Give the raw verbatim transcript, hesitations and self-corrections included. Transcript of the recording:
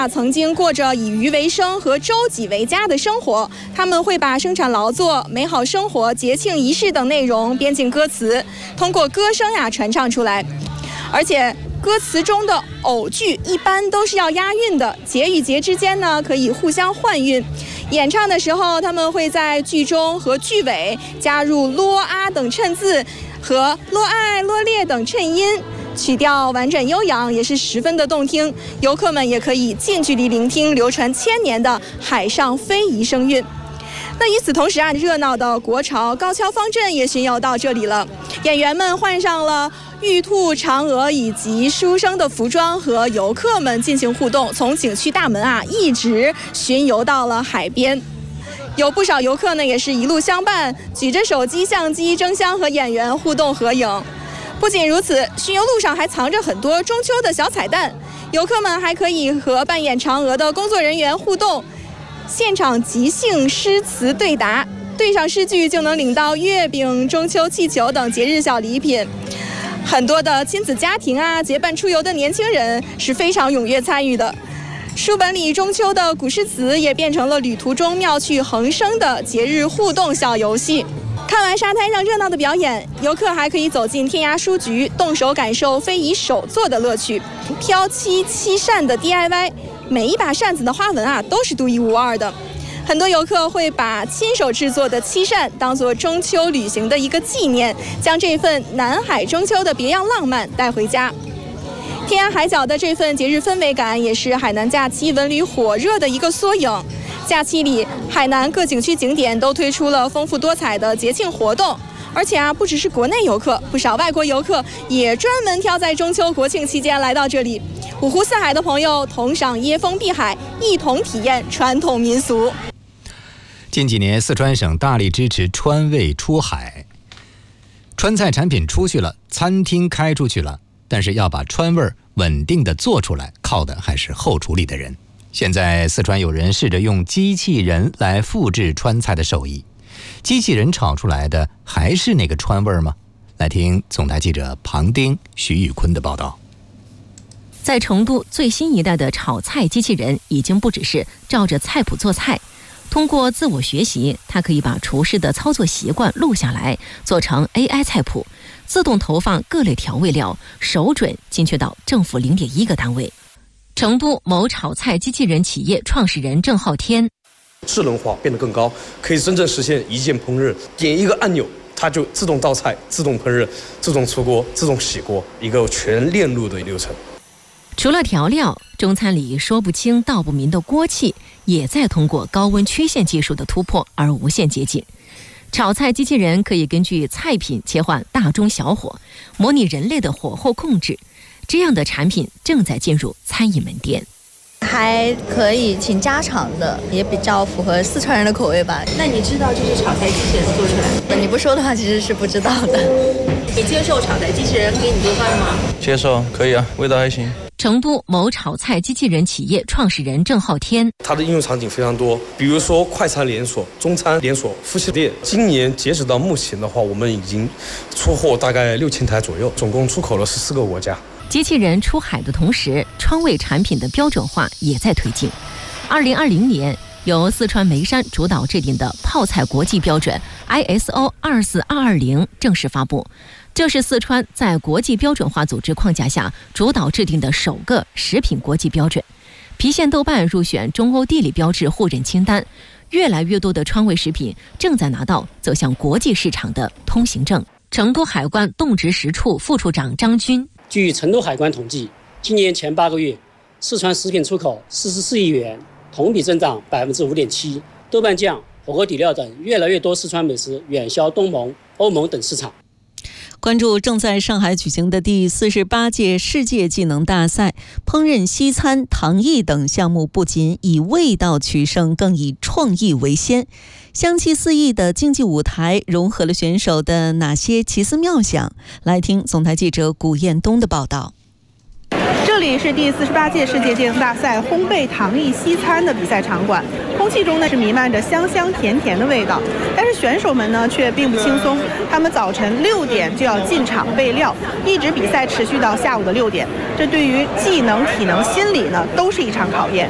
啊，曾经过着以渔为生和周己为家的生活。他们会把生产劳作、美好生活、节庆仪式等内容编进歌词，通过歌声呀传唱出来。而且歌词中的偶句一般都是要押韵的，节与节之间呢可以互相换韵。演唱的时候，他们会在句中和句尾加入啰啊等衬字和啰爱、啰烈等衬音，曲调完整悠扬，也是十分的动听。游客们也可以近距离聆听流传千年的海上非遗声韵。那与此同时啊，热闹的国潮高跷方阵也巡游到这里了。演员们换上了玉兔、嫦娥以及书生的服装，和游客们进行互动，从景区大门啊一直巡游到了海边。有不少游客呢也是一路相伴，举着手机、相机争相和演员互动合影。不仅如此，巡游路上还藏着很多中秋的小彩蛋，游客们还可以和扮演嫦娥的工作人员互动，现场即兴诗词对答，对上诗句就能领到月饼、中秋气球等节日小礼品。很多的亲子家庭啊，结伴出游的年轻人是非常踊跃参与的。书本里中秋的古诗词也变成了旅途中妙趣横生的节日互动小游戏。看完沙滩上热闹的表演，游客还可以走进天涯书局，动手感受非遗手作的乐趣。飘漆漆扇的 D I Y， 每一把扇子的花纹啊都是独一无二的。很多游客会把亲手制作的漆扇当作中秋旅行的一个纪念，将这份南海中秋的别样浪漫带回家。天涯海角的这份节日氛围感，也是海南假期文旅火热的一个缩影。假期里，海南各景区景点都推出了丰富多彩的节庆活动，而且啊，不只是国内游客，不少外国游客也专门挑在中秋国庆期间来到这里。五湖四海的朋友同赏椰风碧海，一同体验传统民俗。 近几年，四川省大力支持川味出海，川菜产品出去了，餐厅开出去了，但是要把川味稳定的做出来，靠的还是后厨里的人。现在四川有人试着用机器人来复制川菜的手艺，机器人炒出来的还是那个川味吗？来听总台记者庞丁、徐宇坤的报道。 在成都，最新一代的炒菜机器人已经不只是照着菜谱做菜，通过自我学习，它可以把厨师的操作习惯录下来，做成 A I 菜谱，自动投放各类调味料，手准精确到正负 零点一 个单位。成都某炒菜机器人企业创始人郑浩天， 智能化变得更高，可以真正实现一键烹饪，点一个按钮，它就自动倒菜、自动烹饪、自动出锅、自动洗锅，一个全链路的流程。 除了调料，中餐里说不清道不明的锅气也在通过高温曲线技术的突破而无限接近。炒菜机器人可以根据菜品切换大中小火，模拟人类的火候控制。这样的产品正在进入餐饮门店， 还可以挺家常的，也比较符合四川人的口味吧。 那你知道这是炒菜机器人做出来的？ 你不说的话，其实是不知道的。 你接受炒菜机器人给你做饭吗？ 接受，可以啊，味道还行。 成都某炒菜机器人企业创始人郑浩天， 它的应用场景非常多，比如说快餐连锁、中餐连锁、夫妻店。今年截止到目前的话，我们已经出货大概六千台左右，总共出口了十四个国家。 机器人出海的同时，川味产品的标准化也在推进。二零二零年，由四川眉山主导制定的泡菜国际标准 I S O 二四二二零正式发布，这是四川在国际标准化组织框架下主导制定的首个食品国际标准。郫县豆瓣入选中欧地理标志互认清单，越来越多的川味食品正在拿到走向国际市场的通行证。成都海关动植食处副处长张军， 据成都海关统计，今年前八个月，四川食品出口四十四亿元，同比增长百分之五点七。豆瓣酱、火锅底料等越来越多四川美食远销东盟、欧盟等市场。 关注正在上海举行的第四十八届世界技能大赛，烹饪西餐、陶艺等项目不仅以味道取胜，更以创意为先。香气四溢的竞技舞台融合了选手的哪些奇思妙想？来听总台记者古彦东的报道。 这里是第四十八届世界技能大赛烘焙陶艺西餐的比赛场馆，空气中呢是弥漫着香香甜甜的味道，但是选手们呢却并不轻松，他们早晨六点就要进场备料，一直比赛持续到下午的六点，这对于技能、体能、心理呢都是一场考验。